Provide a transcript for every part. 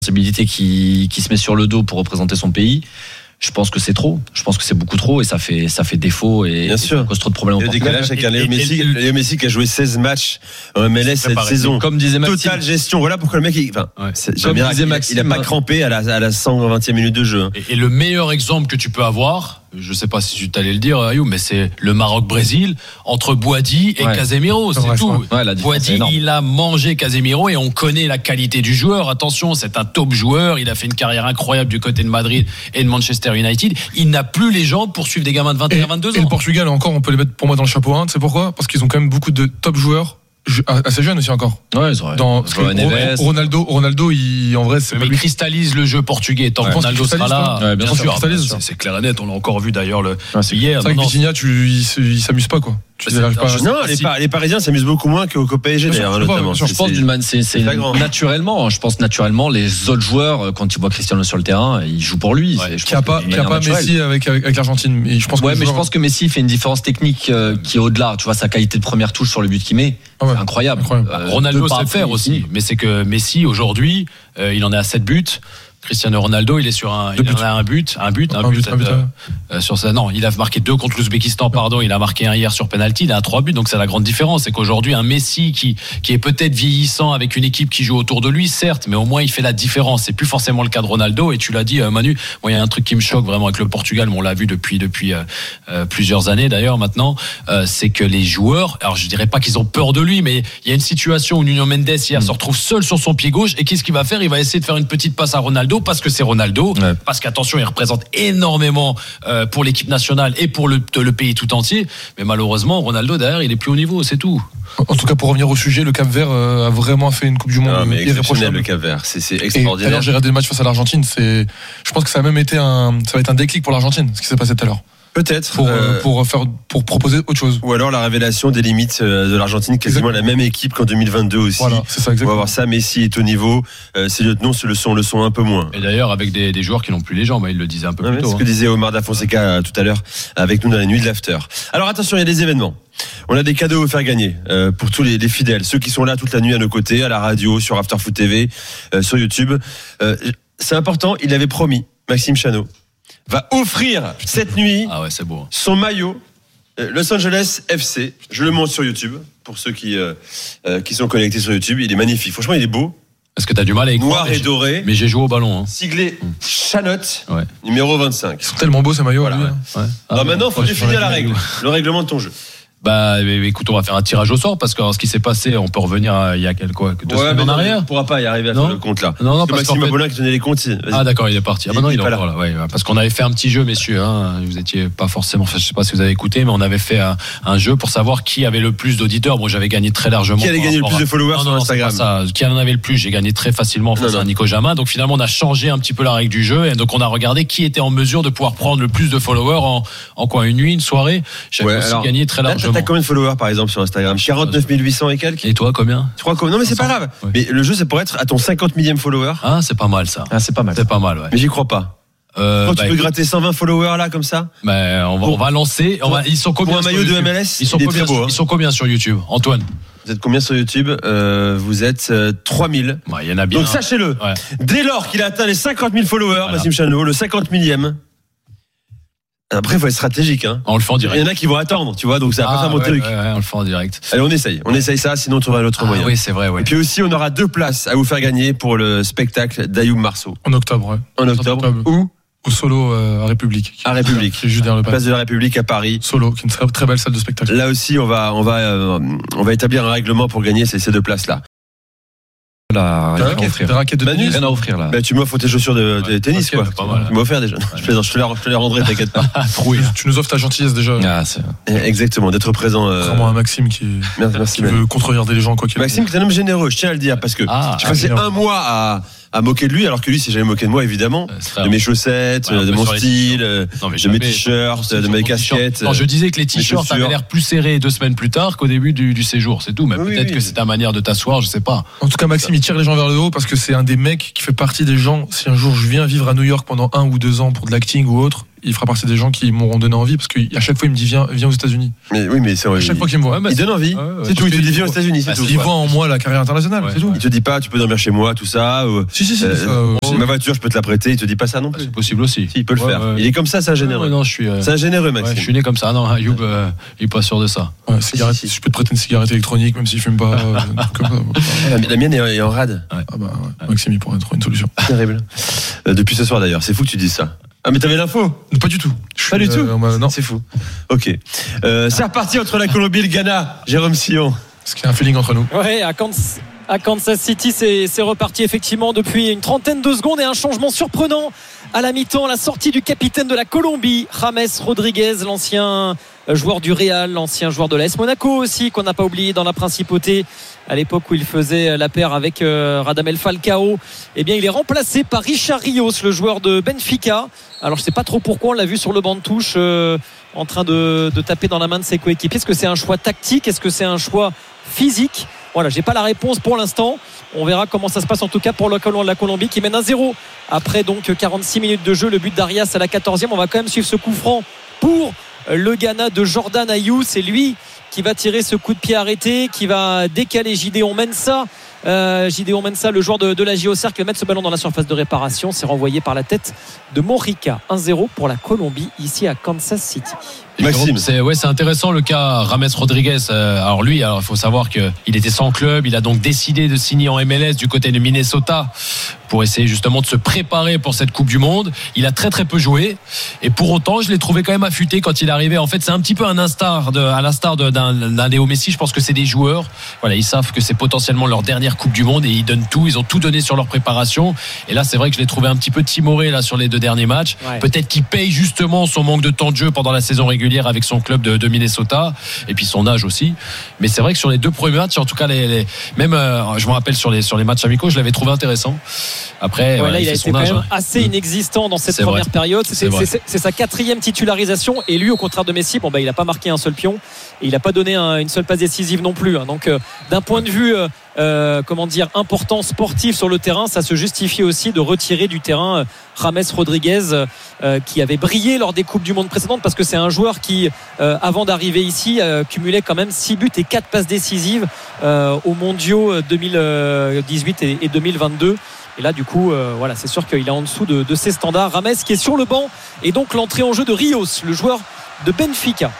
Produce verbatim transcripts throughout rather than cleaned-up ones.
responsabilité qui, qui se met sur le dos pour représenter son pays. Je pense que c'est trop. Je pense que c'est beaucoup trop et ça fait ça fait défaut et, Bien et sûr. ça cause trop de problèmes. Le décalage avec un Léo Messi, Léo Messi qui a joué seize matchs en M L S cette saison. Comme disait Maxime. Totale gestion. Voilà pourquoi le mec, il, enfin, ouais. Comme bien, disait Maxime, il a pas crampé à la, à la cent vingtième minute de jeu. Et, et le meilleur exemple que tu peux avoir, je sais pas si tu t'allais le dire, Ayou, mais c'est le Maroc-Brésil entre Boadi et ouais. Casemiro, c'est, c'est tout. Ouais, Boadi, il a mangé Casemiro et on connaît la qualité du joueur. Attention, c'est un top joueur. Il a fait une carrière incroyable du côté de Madrid et de Manchester United. Il n'a plus les jambes pour suivre des gamins de vingt et un vingt-deux ans. Et le Portugal, encore, on peut les mettre pour moi dans le chapeau un. Tu sais pourquoi ? Parce qu'ils ont quand même beaucoup de top joueurs. Assez jeune aussi encore. Ouais, c'est vrai. Dans, Ronaldo, Ronaldo, il, en vrai, c'est mais il cristallise le jeu portugais. Tant que Ronaldo sera là, ouais, bien, bien sûr, sûr. C'est, c'est clair et net. On l'a encore vu d'ailleurs le ouais, c'est hier. C'est vrai que Vitinha, tu, il, il s'amuse pas quoi. Tu pas pas non, les, si. par, les Parisiens s'amusent beaucoup moins qu'au, qu'au P S G d'ailleurs, notamment. Je pense d'une man, c'est, c'est naturellement. Je pense naturellement les autres joueurs quand ils voient Cristiano sur le terrain, ils jouent pour lui. Ouais, qui a pas, qui a pas Messi avec, avec avec l'Argentine. Mais je pense. Ouais, mais je pense que Messi fait une différence technique euh, qui est au-delà. Tu vois sa qualité de première touche sur le but qu'il met, ah ouais. c'est incroyable. incroyable. Euh, Ronaldo sait faire aussi, mais c'est que Messi aujourd'hui, euh, il en est à sept buts. Cristiano Ronaldo, il est sur un, il en a un but, un but, un, un but, but, un but euh, euh, sur ça. Non, il a marqué deux contre l'Ouzbékistan, pardon. Il a marqué un hier sur penalty. Il a trois buts, donc c'est la grande différence. C'est qu'aujourd'hui, un Messi qui qui est peut-être vieillissant avec une équipe qui joue autour de lui, certes, mais au moins il fait la différence. C'est plus forcément le cas de Ronaldo. Et tu l'as dit, euh, Manu. Moi, il y a un truc qui me choque vraiment avec le Portugal. Mais on l'a vu depuis depuis euh, euh, plusieurs années d'ailleurs maintenant. Euh, c'est que les joueurs, alors je dirais pas qu'ils ont peur de lui, mais il y a une situation où Nuno Mendes hier mmh. se retrouve seul sur son pied gauche. Et qu'est-ce qu'il va faire ? Il va essayer de faire une petite passe à Ronaldo parce que c'est Ronaldo, ouais. parce qu'attention, il représente énormément euh, pour l'équipe nationale et pour le, le pays tout entier. Mais malheureusement, Ronaldo derrière, il est plus haut niveau, c'est tout. En tout cas, pour revenir au sujet, le Cap-Vert euh, a vraiment fait une Coupe du Monde non, mais irréprochable. Le Cap-Vert, c'est, c'est extraordinaire. Et alors, j'ai regardé le match face à l'Argentine. C'est, je pense que ça a même été un, ça va être un déclic pour l'Argentine, ce qui s'est passé tout à l'heure. Peut-être pour euh, pour faire pour proposer autre chose. Ou alors la révélation des limites de l'Argentine, quasiment exactement. La même équipe qu'en deux mille vingt-deux aussi. Voilà, c'est ça exactement. On va voir ça. Messi est au niveau, euh, ses lieutenants se le sont le sont un peu moins. Et d'ailleurs avec des, des joueurs qui n'ont plus les jambes, il le disait un peu ouais, plus tôt. C'est ce hein. que disait Omar Da Fonseca euh, tout à l'heure avec nous dans la nuit de l'after. Alors attention, il y a des événements. On a des cadeaux à faire gagner euh, pour tous les, les fidèles, ceux qui sont là toute la nuit à nos côtés, à la radio, sur After Foot T V, euh, sur YouTube. Euh, c'est important. Il avait promis, Maxime Chanot va offrir cette nuit ah ouais, c'est beau. son maillot Los Angeles F C. Je le montre sur YouTube pour ceux qui euh, euh, qui sont connectés sur YouTube. Il est magnifique. Franchement, il est beau. Est-ce que t'as du mal avec noir moi, et doré. Mais j'ai joué au ballon. Hein. Siglé mmh. Chanot, ouais. numéro vingt-cinq. Ils sont tellement beaux ces maillots. Voilà, lui, ouais. Ouais. Ah, alors maintenant, il faut définir la règle, le règlement de ton jeu. Bah, écoute, on va faire un tirage au sort parce que ce qui s'est passé, on peut revenir à, il y a quelques quoi, deux ouais, semaines en non, arrière. On ne pourra pas y arriver à non faire le compte là. Non, non, parce que Maxime Apollin qui tenait les comptes. Vas-y. Ah d'accord, il est parti. Ah, il, non, il il est là. Là, ouais, parce qu'on avait fait un petit jeu, messieurs. Hein, vous étiez pas forcément, je sais pas si vous avez écouté, mais on avait fait un, un jeu pour savoir qui avait le plus d'auditeurs. Moi, j'avais gagné très largement. Qui allait gagner le plus de followers non, sur non, Instagram ça. Qui en avait le plus? J'ai gagné très facilement face à Nico Jamin. Donc finalement, on a changé un petit peu la règle du jeu et donc on a regardé qui était en mesure de pouvoir prendre le plus de followers en, en quoi, une nuit, une soirée. J'avais ouais, aussi alors, gagné très largement. T'as combien de followers par exemple sur Instagram? quarante-neuf mille huit cents et quelques. Et toi, combien? Tu crois que non, mais c'est pas grave. Ouais. Mais le jeu, c'est pour être à ton cinquante millième follower. Ah, c'est pas mal ça. Ah, c'est pas mal. C'est pas mal, ouais. Mais j'y crois pas. Euh, Quand bah, tu peux écoute, gratter cent vingt followers là comme ça. Bah, on va, pour, on va lancer. On va, ils sont combien? Pour un maillot de M L S. Ils sont il combien? beau, sur, hein. Ils sont combien sur YouTube, Antoine? Vous êtes combien sur YouTube? euh, Vous êtes euh, trois mille. Ouais, y en a bien. Donc sachez-le. Ouais. Dès lors qu'il a atteint les cinquante mille followers, voilà. Maxime Chanot, le cinquante millième. Après, il faut être stratégique. Hein. On le fait en direct. Il y en a qui vont attendre, tu vois, donc ça va ah, pas faire mon ouais, truc. Ouais, ouais, on le fait en direct. Allez, on essaye. On essaye ça, sinon on trouvera un autre ah, moyen. Oui, c'est vrai, ouais. Et puis aussi, on aura deux places à vous faire gagner pour le spectacle d'Ayoub Marceau. En octobre, ouais. En octobre. octobre. Où? Au Solo euh, à République. À République. C'est juste derrière le Place de la République à Paris. Solo, qui est une très, très belle salle de spectacle. Là aussi, on va, on va, euh, on va établir un règlement pour gagner ces, ces deux places-là. La raquette, des raquettes de Manu, tennis. Rien à offrir là. Bah, tu m'offres tes chaussures de, de ouais, tennis quoi. Pas mal, tu m'as offert déjà. Ouais. Je plaisante, je te les, je te les rendrai, t'inquiète pas. tu, tu nous offres ta gentillesse déjà. Ah, c'est... Exactement, d'être présent. Euh... Vraiment un Maxime qui, merci, merci, qui veut contre-regarder les gens quoi qu'il ait. Maxime qui est un homme généreux, je tiens à le dire parce que ah, j'ai passé un mois à à moquer de lui, alors que lui s'est jamais moqué de moi évidemment, de mes chaussettes, ouais, de mon style, non, de mes t-shirts, de mes casquettes. Non, je disais que les t-shirts avaient l'air plus serrés deux semaines plus tard qu'au début du, du séjour, c'est tout. Mais oui, peut-être oui. que c'est ta manière de t'asseoir, je sais pas. En tout cas, Maxime, il tire les gens vers le haut parce que c'est un des mecs qui fait partie des gens. Si un jour je viens vivre à New York pendant un ou deux ans pour de l'acting ou autre, il fera partie des gens qui m'auront donné envie parce qu'à chaque fois il me dit viens, viens aux États-Unis. Mais oui, mais c'est vrai. À chaque fois qu'il me voit, ouais, il donne envie. Ouais, ouais, c'est tout. Il te dit viens aux États-Unis. C'est tout. Il voit en moi la carrière internationale. Ouais, c'est tout. ouais. Il te dit pas tu peux dormir chez moi, tout ça. Ou, si si si. Euh, ça, euh, ma voiture, je peux te la prêter. Il te dit pas ça non plus. C'est possible aussi. Si, il peut le ouais, faire. Ouais. Il est comme ça, c'est un généreux. Ouais, non, je suis. Euh... C'est un généreux, Maxime. Ouais, je suis né comme ça. Non, Ayoub, euh, il est pas sûr de ça. Ouais, cigarette, si, si. Je peux te prêter une cigarette électronique même si je fume pas. euh, comme ça. La, la mienne est, est en rade. Ouais. Ah bah ouais. Maxime, il pourrait trouver une solution. Terrible. Euh, depuis ce soir d'ailleurs, c'est fou que tu dises ça. Ah mais t'avais l'info? Pas du tout. Je pas du tout. Euh, bah, non, c'est fou. Ok. Euh, c'est reparti entre la Colombie et le Ghana. Jérôme Sillon. Parce qu'il y a un feeling entre nous. Ouais, à Kansas, à Kansas City, c'est, c'est reparti effectivement depuis une trentaine de secondes et un changement surprenant à la mi-temps, la sortie du capitaine de la Colombie, James Rodriguez, l'ancien joueur du Real, l'ancien joueur de l'A S Monaco aussi, qu'on n'a pas oublié dans la principauté à l'époque où il faisait la paire avec euh, Radamel Falcao. Eh bien, il est remplacé par Richard Rios, le joueur de Benfica. Alors, je sais pas trop pourquoi, on l'a vu sur le banc de touche euh, en train de, de taper dans la main de ses coéquipiers. Est-ce que c'est un choix tactique? Est-ce que c'est un choix physique? Voilà, j'ai pas la réponse pour l'instant. On verra comment ça se passe en tout cas pour le Colon de la Colombie qui mène un zéro après donc quarante-six minutes de jeu. Le but d'Arias à la quatorzième. On va quand même suivre ce coup franc pour le Ghana de Jordan Ayew. C'est lui qui va tirer ce coup de pied arrêté, qui va décaler Gideon Mensah. Euh, Gideon Mensah, le joueur de, de la J O C R, qui va mettre ce ballon dans la surface de réparation. C'est renvoyé par la tête de Morica. un zéro pour la Colombie ici à Kansas City. Maxime, c'est ouais, c'est intéressant le cas James Rodriguez. Euh, alors lui, alors il faut savoir que il était sans club, il a donc décidé de signer en M L S du côté de Minnesota pour essayer justement de se préparer pour cette Coupe du Monde. Il a très très peu joué et pour autant, je l'ai trouvé quand même affûté quand il est arrivé. En fait, c'est un petit peu un instar de, à l'instar de, d'un, d'un Léo Messi. Je pense que c'est des joueurs. Voilà, ils savent que c'est potentiellement leur dernière Coupe du Monde et ils donnent tout. Ils ont tout donné sur leur préparation. Et là, c'est vrai que je l'ai trouvé un petit peu timoré là sur les deux derniers matchs. Ouais. Peut-être qu'il paye justement son manque de temps de jeu pendant la saison régulière avec son club de, de Minnesota et puis son âge aussi. Mais c'est vrai que sur les deux premiers matchs, en tout cas, les, les, même euh, je me rappelle sur les sur les matchs amicaux, je l'avais trouvé intéressant. Après, ouais, ouais, là, il, il a été quand âge, même hein. assez inexistant dans cette c'est première vrai. période. C'est, c'est, c'est, c'est sa quatrième titularisation et lui, au contraire de Messi, bon bah il n'a pas marqué un seul pion et il n'a pas donné un, une seule passe décisive non plus. Hein. Donc, euh, d'un point de vue euh, Euh, comment dire, important sportif sur le terrain, ça se justifie aussi de retirer du terrain euh, James Rodriguez euh, qui avait brillé lors des Coupes du Monde précédentes parce que c'est un joueur qui euh, avant d'arriver ici euh, cumulait quand même six buts et quatre passes décisives euh, aux mondiaux deux mille dix-huit et, et deux mille vingt-deux. Et là du coup euh, voilà, c'est sûr qu'il est en dessous de, de ses standards. James qui est sur le banc et donc l'entrée en jeu de Rios, le joueur de Benfica.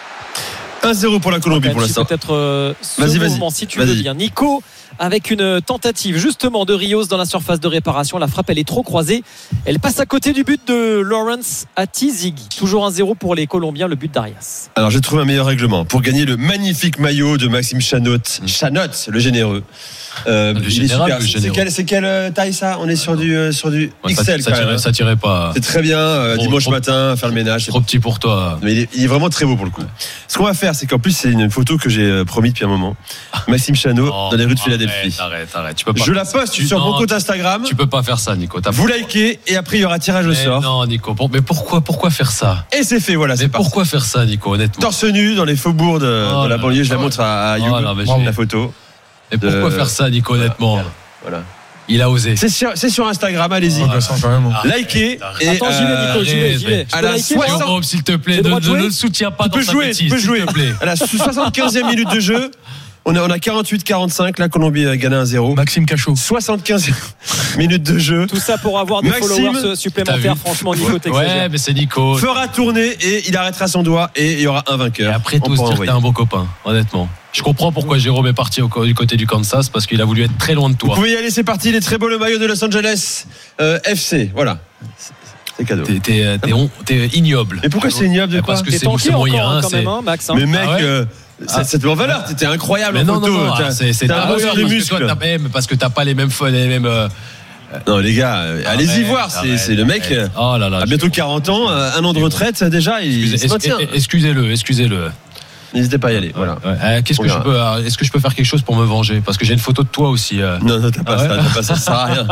un zéro pour la Colombie pour l'instant. Peut-être euh, ce vas-y, moment vas-y, si tu vas-y. veux bien. Nico avec une tentative justement de Rios dans la surface de réparation. La frappe elle est trop croisée. Elle passe à côté du but de Lawrence Atizigi. Toujours un zéro pour les Colombiens, le but d'Arias. Alors j'ai trouvé un meilleur règlement pour gagner le magnifique maillot de Maxime Chanot, Chanot le généreux. Euh, le il est général, super. le C'est, généreux. quelle, c'est quelle taille ça? On est sur du euh, sur du Ouais, X L ça, ça, quand même. tirait, ça tirait pas. C'est très bien euh, Trop, dimanche trop, matin faire le ménage. Trop petit pour toi. Mais il est, il est vraiment très beau pour le coup. Ce qu'on va faire, c'est qu'en plus c'est une photo que j'ai euh, promis depuis un moment. Maxime Chanot Oh, dans les rues de arrête, Philadelphie. Arrête, arrête. Tu peux pas Je la poste tu, sur non, mon compte Instagram. Tu peux pas faire ça, Nico. T'as Vous pas- likez et après il y aura tirage au Mais sort. non, Nico. Bon, mais pourquoi, pourquoi faire ça? Et c'est fait, voilà. Mais C'est parti. pourquoi faire ça, Nico, honnêtement? Torse nu dans les faubourgs de, Oh de la là banlieue. Je la là. montre à, à Oh Youb, là, mais la j'ai- photo. Mais pourquoi de- faire ça, Nico, honnêtement? Voilà. Il a osé. C'est sur, c'est sur Instagram, allez-y. Oh, bah, ça, quand même. Arrête, Likez arrête. et Attends, j'y vais, Nico, j'y vais, j'y vais. à Je la peux liker, moi soixante- Jérôme, s'il te plaît, J'ai le ne, droit de ne jouer le soutiens pas Tu dans peux sa jouer, tu bêtise, peux s'il jouer. te plaît. À la soixante-quinzième minute de jeu, on a, on a quarante-huit quarante-cinq. La Colombie a gagné un zéro. Maxime Cachot. soixante-quinze minutes de jeu. Tout ça pour avoir des Maxime, followers T'as supplémentaires. vu Franchement, Nico, Ouais, t'exagères. mais c'est Nico. Fera tourner et il arrêtera son doigt et il y aura un Et vainqueur. après, On tout pourra se dire que envoyer. t'es un bon copain, honnêtement. Je comprends pourquoi Jérôme est parti au co- du côté du Kansas, parce qu'il a voulu être très loin de Vous toi. pouvez y aller, c'est parti. Il est très beau le maillot de Los Angeles euh, F C. Voilà. C'est- C'est cadeau. T'es, t'es, t'es, hon- t'es ignoble. Mais pourquoi c'est ignoble de Mais quoi? parce que T'es c'est, tanké c'est encore moyen. hein, quand c'est- même, hein, Max. hein. Mais mec, Ah ouais euh, Ah. c'est- cette en valeur. T'étais incroyable Mais en non, photo. non, non, T'as- c'est, c'est t'as ah un oui, bonheur parce de que muscles. toi, t'as, eh, mais parce que t'as pas les mêmes fois, les mêmes. euh, Non les gars, euh, allez-y arrête, voir. C'est, arrête, c'est le mec. arrête. euh, Oh là là. À bientôt quarante ans, euh, un an de retraite déjà, il Excusez- se maintient. es- Excusez-le, excusez-le. N'hésitez pas à y aller. Voilà. Ouais. Euh, qu'est-ce On que je verra. peux, euh, est-ce que je peux faire quelque chose pour me venger? Parce que j'ai une photo de toi aussi. euh. Non, non, t'as pas Ah ouais ça, t'as pas ça, ça sert à rien.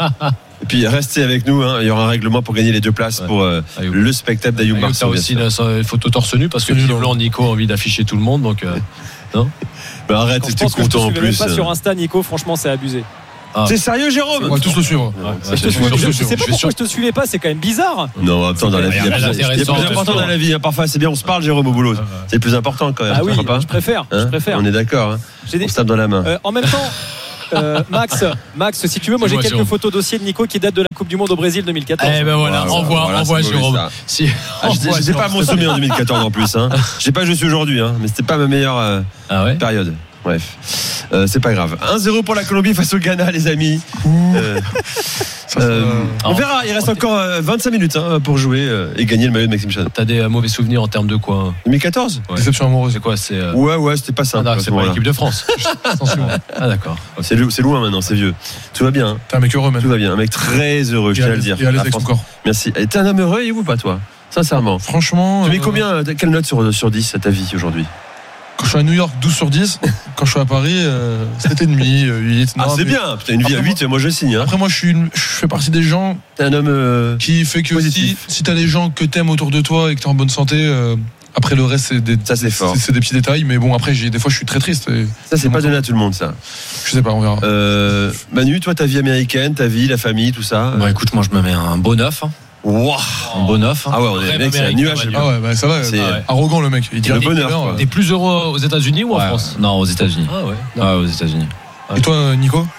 Et puis restez avec nous, hein, il y aura un règlement pour gagner les deux places Ouais. pour euh, Ayoub. le spectacle d'Ayoub Ayoub, t'as Marceau. bien aussi sûr. une, une photo torse nu parce que Torse nu, visiblement Nico a envie d'afficher tout le monde, donc. euh, Bah, arrête, Je t'es pense que je te content en suivais même plus. pas euh. sur Insta, Nico. Franchement, c'est abusé. Ah. C'est sérieux, Jérôme? On va tous le suivre. Ouais, je, te suis, je, je sais pas pourquoi je te suivais pas, c'est quand même bizarre. Non, attends, dans la vie, il y a plus important dans la vie. Parfois, c'est bien, on se parle, Jérôme, au boulot. C'est le plus important quand même. Ah oui, je préfère. Je préfère. On est d'accord. On se tape dans la main. En même temps. Euh, Max, Max, si tu veux, moi j'ai quelques photos dossiers de Nico qui datent de la Coupe du Monde au Brésil deux mille quatorze. Eh ben voilà, voilà envoie, voilà, envoie Jérôme. Si, ah, j'étais pas à mon sommet en deux mille quatorze en plus. Hein. Je sais pas, je suis aujourd'hui, hein, mais c'était pas ma meilleure euh, ah ouais période. Bref, euh, c'est pas grave. un zéro pour la Colombie face au Ghana, les amis. Euh, euh, on verra, il reste encore vingt-cinq minutes hein, pour jouer euh, et gagner le maillot de Maxime Chanou. T'as des euh, mauvais souvenirs en termes de quoi? deux mille quatorze ouais. Déception amoureuse, c'est quoi? C'est euh... Ouais, ouais, c'était pas simple. Ah, c'est pas l'équipe de France. Ah, d'accord. Okay. C'est loin maintenant, c'est vieux. Tout va bien. T'es un mec heureux, man. Tout va bien, un mec très heureux, je tiens à le dire. Et à l'aise avec son corps. Merci. T'es un homme heureux ou pas, toi? Sincèrement. Franchement. Tu mets combien, quelle note sur, sur dix à ta vie aujourd'hui? Quand je suis à New York, douze sur dix. Quand je suis à Paris, euh, sept virgule cinq, huit. Ah, non, c'est mais... bien. T'as une vie à huit, moi, moi je signe. Hein. Après, moi, je, suis une... je fais partie des gens. T'es un homme euh... qui fait que positif. si, si t'as des gens que t'aimes autour de toi et que t'es en bonne santé, euh, après le reste, c'est des, ça, c'est fort. C'est, c'est des petits détails. Mais bon, après, j'ai, des fois, je suis très triste. Et... Ça, c'est pas donné à tout le monde, ça. Je sais pas, on verra. Euh, Manu, toi, ta vie américaine, ta vie, la famille, tout ça. Bah, écoute, moi, je me mets un beau neuf. Hein. Wow. Un bon neuf. Hein. Ah ouais, on est mec, c'est un nuage. Ah ouais, bah ça va. C'est ah ouais. Arrogant le mec. Il dit le bonheur. T'es plus heureux aux États-Unis ou en ouais. France? Non, aux États-Unis. Ah ouais. Ah, aux États-Unis. Et toi, Nico?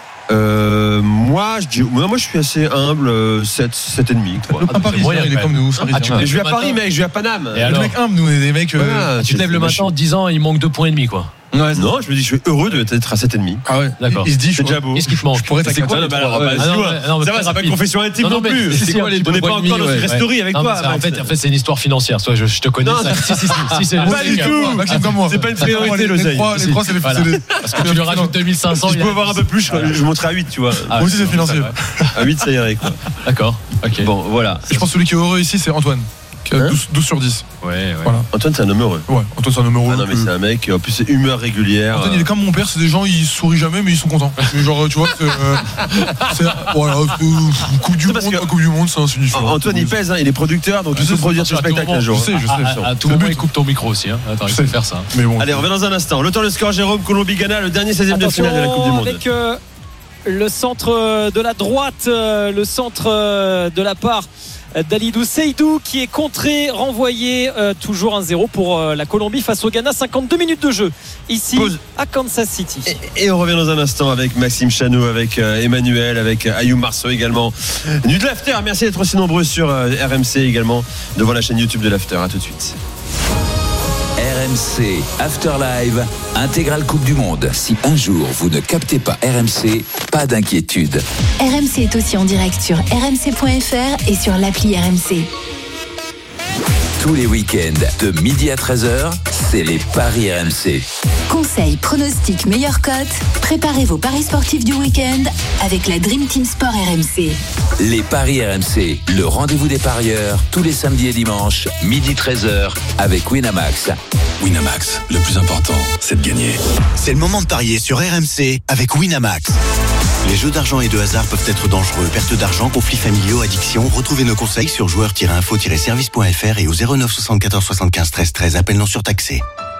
Euh, moi, je dis, moi, moi, je suis assez humble, sept, sept et demi. Quoi. Le ah, Parisien, il est comme nous. Ah, tu je vais à Paris, mec, je vais à Paname. Et alors, le mec humble, nous, on est des mecs. Voilà, euh, tu te lèves le matin en disant, il manque deux points et demi, quoi. Ouais, non, je me dis, je suis heureux d'être à sept et demi. Ah ouais, d'accord. Il se dit, c'est déjà beau. Qu'est-ce qui te manque? Je pourrais être c'est quoi le c'est pas une confession intime non plus. C'est quoi les on n'est pas encore dans une resterie avec toi. En fait, en fait, c'est une histoire financière. Toi, je te connais. Si, si, si, c'est pas du tout. C'est pas une priorité, l'oseille. Les trois, c'est les parce que tu lui rajoutes deux mille cinq cents. Si je peux avoir un peu plus, je monterai à huit, tu vois. Moi aussi, c'est financier. À huit, ça irait, quoi. D'accord. Ok. Bon, voilà. Je pense que celui qui est heureux ici, c'est Antoine. Hein douze sur dix. Ouais, ouais. Voilà. Antoine, c'est un homme heureux. Ouais, Antoine, c'est un homme heureux. Ah non, mais c'est un mec, en plus, c'est humeur régulière. Antoine, il est comme mon père, c'est des gens, ils sourient jamais, mais ils sont contents. Mais genre, tu vois, c'est. Euh, c'est voilà, euh, Coupe du Monde, que... Coupe du Monde, c'est un signifiant. Antoine, il pèse, hein, il est producteur, donc tu sais produire ce spectacle un jour. Je sais, je sais. À tout moment, il coupe ton micro aussi. Hein. Attends, je sais faire ça. Mais bon. Allez, on va dans un instant. Le temps, le score, Jérôme, Colombie-Ghana, le dernier seizième de finale de la Coupe du Monde. Avec euh, le centre de la droite, euh, le centre euh, de la part d'Alidou Seydou qui est contré, renvoyé, euh, toujours un zéro pour euh, la Colombie face au Ghana. Cinquante-deux minutes de jeu ici Pause. à Kansas City. Et, et on revient dans un instant avec Maxime Chanou, avec euh, Emmanuel, avec euh, Ayoub Marceau également. Nuit de l'After, merci d'être aussi nombreux sur euh, R M C également, devant la chaîne YouTube de l'After. À tout de suite. R M C After Live, intégrale Coupe du Monde. Si un jour vous ne captez pas R M C, pas d'inquiétude. R M C est aussi en direct sur r m c point f r et sur l'appli R M C. Tous les week-ends, de midi à treize heures, c'est les paris R M C. Conseils, pronostics, meilleures cotes. Préparez vos paris sportifs du week-end avec la Dream Team Sport R M C. Les paris R M C, le rendez-vous des parieurs, tous les samedis et dimanches, midi treize heures, avec Winamax. Winamax, le plus important, c'est de gagner. C'est le moment de parier sur R M C avec Winamax. Les jeux d'argent et de hasard peuvent être dangereux. Perte d'argent, conflits familiaux, addiction. Retrouvez nos conseils sur joueurs tiret info tiret service point f r et au zéro neuf soixante-quatorze soixante-quinze treize treize. Appel non surtaxé.